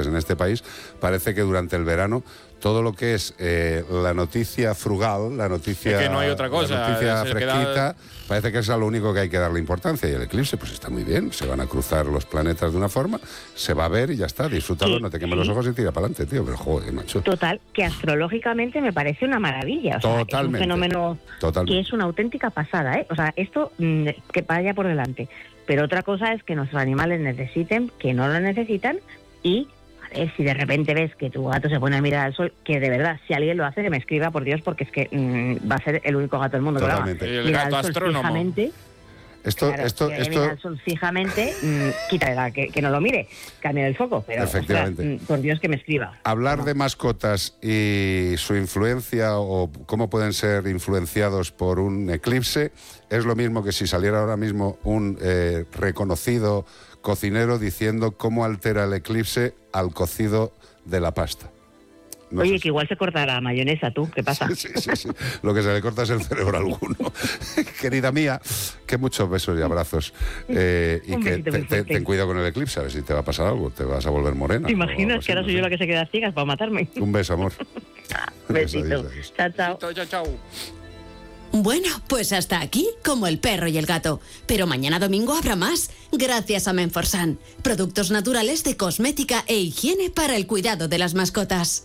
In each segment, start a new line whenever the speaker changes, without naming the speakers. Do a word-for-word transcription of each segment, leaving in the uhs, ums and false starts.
en este país, parece que durante el verano todo lo que es eh, la noticia frugal, la noticia,
es que no hay otra cosa,
la noticia fresquita,
queda...
parece que es a lo único que hay que darle importancia. Y el eclipse, pues está muy bien, se van a cruzar los planetas de una forma, se va a ver y ya está, disfrútalo, sí, no te quemes sí. los ojos y tira para adelante, tío, pero joder, macho.
Total, que astrológicamente me parece una maravilla, o sea,
Totalmente.
Es un fenómeno
Totalmente.
que es una auténtica pasada, ¿eh? O sea, esto mmm, que vaya por delante. Pero otra cosa es que nuestros animales necesiten, que no lo necesitan, y Eh, si de repente ves que tu gato se pone a mirar al sol, que de verdad, si alguien lo hace, que me escriba, por Dios, porque es que mmm, va a ser el único gato del mundo
Totalmente.
que lo haga.
El
Mira
gato
al sol
astrónomo.
Fijamente,
esto,
claro,
esto,
que
esto...
mira al sol fijamente, mmm, quítale, que, que no lo mire, cambia el foco, pero
Efectivamente.
O sea, mmm, por Dios que me escriba.
Hablar
no.
de mascotas y su influencia o cómo pueden ser influenciados por un eclipse es lo mismo que si saliera ahora mismo un eh, reconocido cocinero diciendo cómo altera el eclipse al cocido de la pasta. No
Oye,
sé.
que igual se corta la mayonesa, ¿tú? ¿Qué pasa?
Sí, sí, sí, sí. Lo que se le corta es el cerebro a alguno. Querida mía, que muchos besos y abrazos. Eh, y
Un
que
besito
te,
muy
te,
fuerte.
ten cuidado con el eclipse, a ver si te va a pasar algo, te vas a volver morena.
¿Te imaginas que ahora soy yo la que se queda ciega para matarme?
Un beso, amor.
Besito.
Adiós, adiós.
Chao, chao.
Chao, chao.
Bueno, pues hasta aquí, como el perro y el gato. Pero mañana domingo habrá más, gracias a Menforsan. Productos naturales de cosmética e higiene para el cuidado de las mascotas.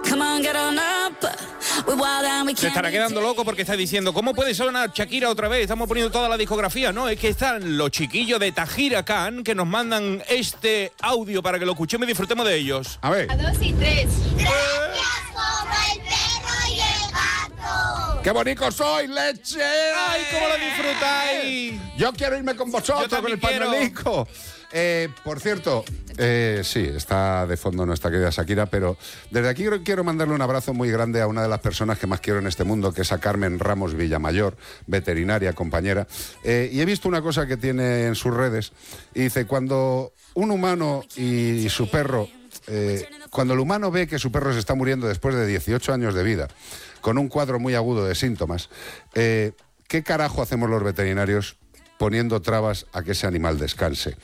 Se estará quedando loco porque está diciendo, ¿cómo puede sonar Shakira otra vez? Estamos poniendo toda la discografía. No, es que están los chiquillos de Tajira Khan que nos mandan este audio para que lo escuchemos y disfrutemos de ellos.
A ver.
A dos y tres.
Gracias como el perro y el gato.
¡Qué bonito soy, leche!
¡Ay, cómo lo disfrutáis!
Yo quiero irme con vosotros,
Yo
con el
también quiero.
pañuelico. Eh, por cierto, eh, sí, está de fondo nuestra querida Shakira, pero desde aquí quiero mandarle un abrazo muy grande a una de las personas que más quiero en este mundo, que es a Carmen Ramos Villamayor, veterinaria, compañera. Eh, y he visto una cosa que tiene en sus redes, y dice, cuando un humano y su perro, eh, cuando el humano ve que su perro se está muriendo después de dieciocho años de vida, con un cuadro muy agudo de síntomas, eh, ¿qué carajo hacemos los veterinarios poniendo trabas a que ese animal descanse?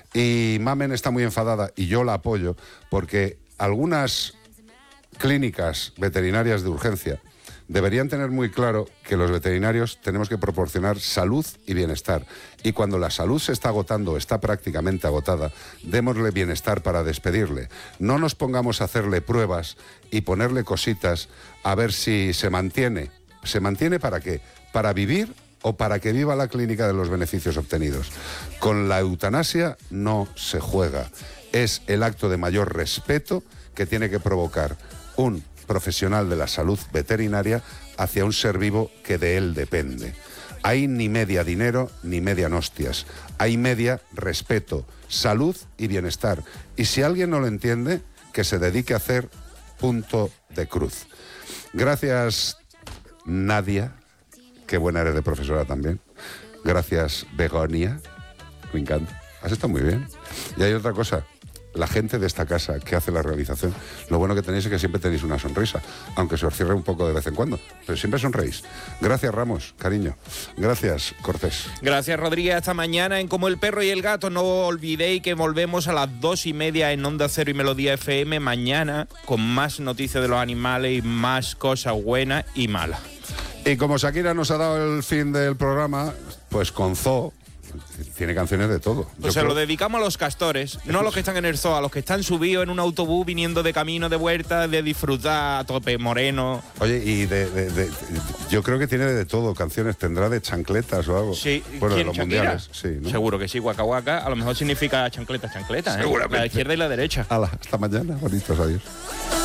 Y Mamen está muy enfadada, y yo la apoyo, porque algunas clínicas veterinarias de urgencia deberían tener muy claro que los veterinarios tenemos que proporcionar salud y bienestar. Y cuando la salud se está agotando, está prácticamente agotada, démosle bienestar para despedirle. No nos pongamos a hacerle pruebas y ponerle cositas a ver si se mantiene. ¿Se mantiene para qué? ¿Para vivir o para que viva la clínica de los beneficios obtenidos? Con la eutanasia no se juega. Es el acto de mayor respeto que tiene que provocar un profesional de la salud veterinaria hacia un ser vivo que de él depende. Hay ni media dinero ni media hostias. Hay media respeto, salud y bienestar. Y si alguien no lo entiende, que se dedique a hacer punto de cruz. Gracias, Nadia. Qué buena eres de profesora también. Gracias, Begonia. Me encanta. Has estado muy bien. Y hay otra cosa. La gente de esta casa que hace la realización, lo bueno que tenéis es que siempre tenéis una sonrisa, aunque se os cierre un poco de vez en cuando, pero siempre sonreís. Gracias, Ramos, cariño. Gracias, Cortés.
Gracias, Rodríguez. Hasta mañana en Como el Perro y el Gato. No olvidéis que volvemos a las dos y media en Onda Cero y Melodía F M mañana con más noticias de los animales y más cosas buenas y malas.
Y como Shakira nos ha dado el fin del programa, pues con Zoo tiene canciones de todo.
Pues
Yo
se
creo...
lo dedicamos a los castores, no a los que están en el zoo, a los que están subidos en un autobús viniendo de camino, de vuelta, de disfrutar a tope, moreno.
Oye, y de, de, de, de, yo creo que tiene de todo canciones, tendrá de chancletas o algo.
Sí,
bueno, de
¿quién,
los
Shakira?
mundiales. Sí, ¿no?
Seguro que sí, Waka Waka, a lo mejor significa chancleta, chancleta, ¿eh?
Seguramente.
La izquierda y la derecha.
Hala, hasta mañana, bonitos, adiós.